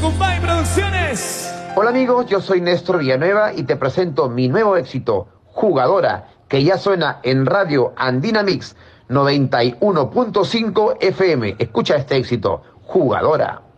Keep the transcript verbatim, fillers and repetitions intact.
Compay Producciones. Hola amigos, yo soy Néstor Villanueva y te presento mi nuevo éxito, Jugadora, que ya suena en Radio Andina Mix noventa y uno punto cinco F M. Escucha este éxito, Jugadora.